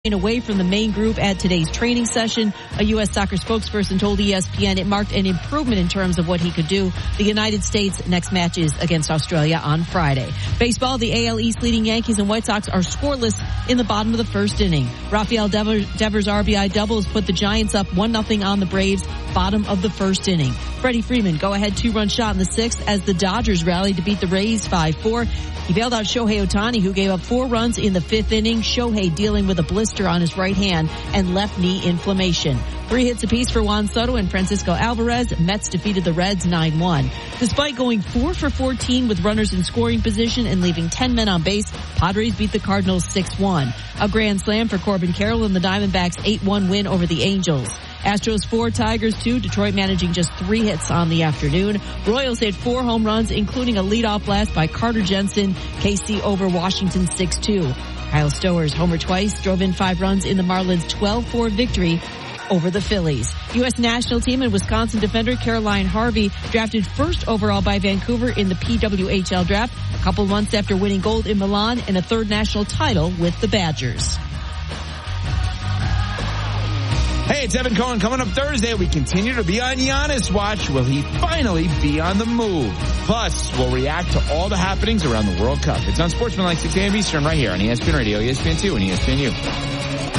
away from the main group at today's training session. A U.S. soccer spokesperson told ESPN it marked an improvement in terms of what he could do. The United States' next match is against Australia on Friday. Baseball, the AL East leading Yankees and White Sox are scoreless in the bottom of the first inning. Rafael Devers' RBI doubles put the Giants up 1-0 on the Braves, bottom of the first inning. Freddie Freeman, go-ahead two-run shot in the sixth as the Dodgers rallied to beat the Rays 5-4. He bailed out Shohei Ohtani, who gave up 4 runs in the fifth inning. Shohei dealing with a blister on his right hand and left knee inflammation. 3 hits apiece for Juan Soto and Francisco Alvarez. Mets defeated the Reds 9-1. Despite going 4 for 14 with runners in scoring position and leaving 10 men on base, Padres beat the Cardinals 6-1. A grand slam for Corbin Carroll in the Diamondbacks' 8-1 win over the Angels. Astros 4, Tigers 2, Detroit managing just 3 hits on the afternoon. Royals hit 4 home runs, including a leadoff blast by Carter Jensen. KC over Washington 6-2. Kyle Stowers homer twice, drove in 5 runs in the Marlins' 12-4 victory over the Phillies. U.S. national team and Wisconsin defender Caroline Harvey drafted first overall by Vancouver in the PWHL draft, a couple months after winning gold in Milan and a 3rd national title with the Badgers. Hey, it's Evan Cohen. Coming up Thursday, we continue to be on Giannis watch. Will he finally be on the move? Plus, we'll react to all the happenings around the World Cup. It's on Sportsmanlike 6 a.m. Eastern right here on ESPN Radio, ESPN2, and ESPNU.